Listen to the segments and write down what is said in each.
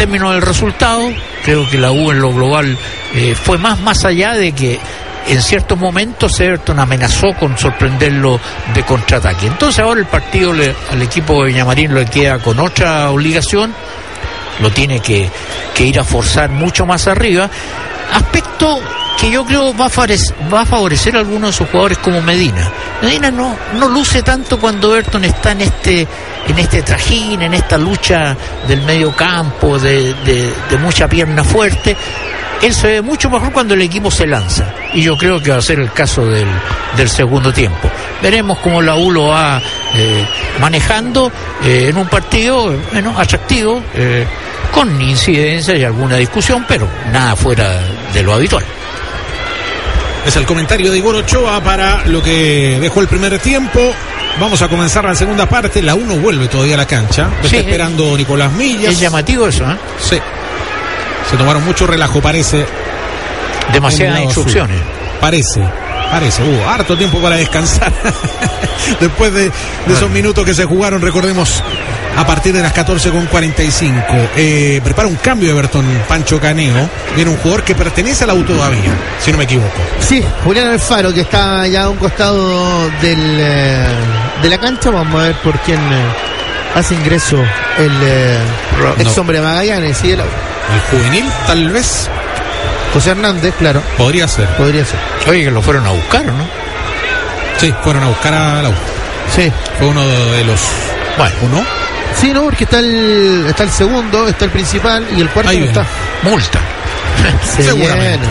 términos del resultado, creo que la U en lo global fue más allá de que en ciertos momentos Everton amenazó con sorprenderlo de contraataque. Entonces ahora el partido al equipo de Villamarín le queda con otra obligación, lo tiene que ir a forzar mucho más arriba, aspecto que yo creo va a favorecer a algunos de sus jugadores como Medina. Medina no luce tanto cuando Everton está en este trajín, en esta lucha del medio campo, de mucha pierna fuerte. Él se ve mucho mejor cuando el equipo se lanza, y yo creo que va a ser el caso del segundo tiempo. Veremos cómo la U lo va manejando en un partido atractivo, con incidencia y alguna discusión, pero nada fuera de lo habitual. Es el comentario de Igor Ochoa para lo que dejó el primer tiempo. Vamos a comenzar la segunda parte. La 1 vuelve todavía a la cancha. Lo está esperando Nicolás Millas. Es llamativo eso, ¿eh? Sí. Se tomaron mucho relajo, parece. Demasiadas instrucciones. Parece. Hubo harto tiempo para descansar. Después de esos minutos que se jugaron, recordemos, a partir de las 14:45. Prepara un cambio Everton, Pancho Caneo. Viene un jugador que pertenece a la U todavía, si no me equivoco. Sí, Julián Alfaro, que está ya a un costado de la cancha. Vamos a ver por quién hace ingreso el ex hombre de Magallanes. ¿Sí? El juvenil, tal vez. José Hernández, claro. Podría ser. Oye, que lo fueron a buscar, ¿no? Sí, fueron a buscar a la U. Sí. Fue uno de los... Bueno, ¿uno? Sí, no, porque está el segundo, está el principal y el cuarto no está. Multa. Seguramente.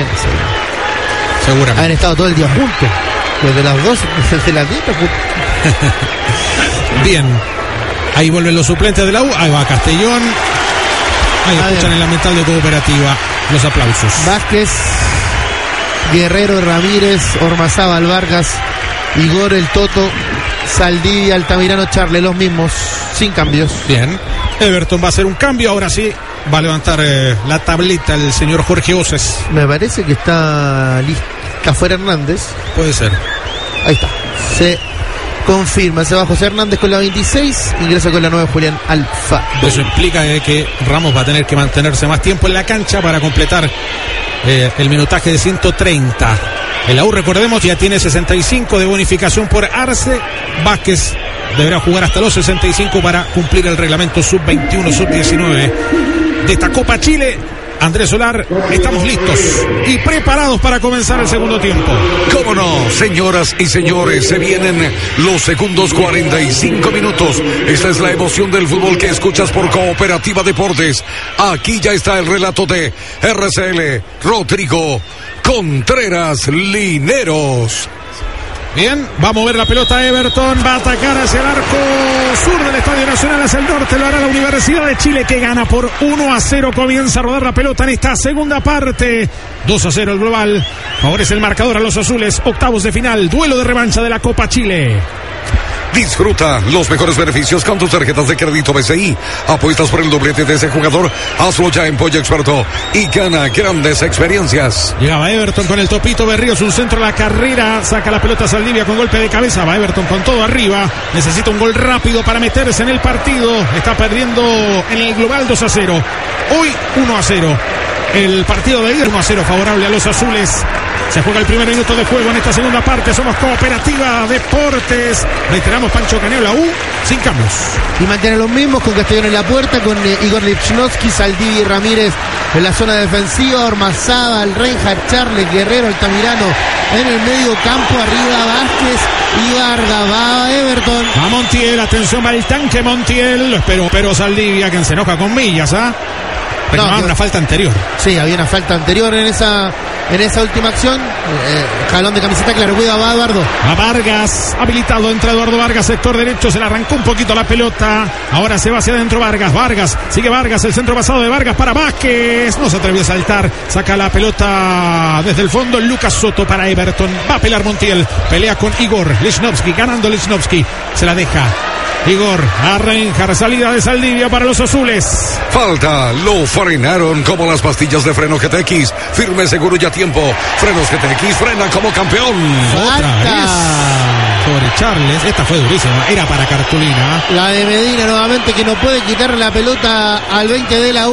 Han estado todo el día juntos. Desde las 2, desde las 10 juntos. Bien. Ahí vuelven los suplentes de la U. Ahí va Castellón. Ahí escuchan en la mental de Cooperativa los aplausos. Vázquez, Guerrero, Ramírez, Ormazábal, Vargas, Igor, el Toto, Saldivia, Altamirano, Charle, los mismos, sin cambios. Bien. Everton va a hacer un cambio, ahora sí va a levantar la tableta el señor Jorge Oces. Me parece que está listo. Está fuera Hernández. Puede ser. Ahí está. Se confirma, se va José Hernández con la 26, ingresa con la 9 Julián Alfaro. Eso implica que Ramos va a tener que mantenerse más tiempo en la cancha para completar el minutaje de 130. El AU, recordemos, ya tiene 65 de bonificación por Arce. Vázquez deberá jugar hasta los 65 para cumplir el reglamento sub-21, sub-19 de esta Copa Chile. Andrés Solar, estamos listos y preparados para comenzar el segundo tiempo. ¿Cómo no, señoras y señores? Se vienen los segundos 45 minutos. Esta es la emoción del fútbol que escuchas por Cooperativa Deportes. Aquí ya está el relato de RCL Rodrigo Contreras Lineros. Bien, va a mover la pelota Everton, va a atacar hacia el arco sur del Estadio Nacional, hacia el norte, lo hará la Universidad de Chile, que gana por 1-0, comienza a rodar la pelota en esta segunda parte, 2-0 el global, favorece el marcador a los azules, octavos de final, duelo de revancha de la Copa Chile. Disfruta los mejores beneficios con tus tarjetas de crédito BCI. Apuestas por el doblete de ese jugador, hazlo ya en Pollo Experto y gana grandes experiencias. Llegaba Everton con el topito Berríos, un centro a la carrera, saca la pelota Saldivia con golpe de cabeza, va Everton con todo arriba, necesita un gol rápido para meterse en el partido, está perdiendo en el global 2-0, hoy 1-0. El partido de ayer 1-0 favorable a los azules. Se juega el primer minuto de juego en esta segunda parte. Somos Cooperativa Deportes. Reiteramos, Pancho Caneo, la U, sin cambios. Y mantiene los mismos, con Castellón en la puerta, con Igor Lichnowsky, Saldivia y Ramírez en la zona defensiva, Ormazábal, Reinhardt, Charles, Guerrero, Altamirano en el medio campo, arriba Vázquez y Vargas. Va Everton. A Montiel, atención, va el tanque Montiel. Pero Saldivia, quien se enoja con Millas, reclamaba una falta anterior. Sí, había una falta anterior en esa última acción. Jalón de camiseta, claro, cuida, va Eduardo. A Vargas, habilitado, entra Eduardo Vargas, sector derecho, se le arrancó un poquito la pelota. Ahora se va hacia adentro Vargas, sigue Vargas, el centro pasado de Vargas para Vázquez. No se atrevió a saltar, saca la pelota desde el fondo. Lucas Soto para Everton. Va a pelear Montiel, pelea con Igor Lichnowsky, ganando Lichnowsky. Se la deja Igor a Reinhardt, salida de Saldivia para los azules. Falta, lo frenaron como las pastillas de freno GTX. Firme, seguro y a tiempo. Frenos GTX, frena como campeón. Otra vez sobre Charles, esta fue durísima, era para cartulina. La de Medina nuevamente, que no puede quitarle la pelota al 20 de la U.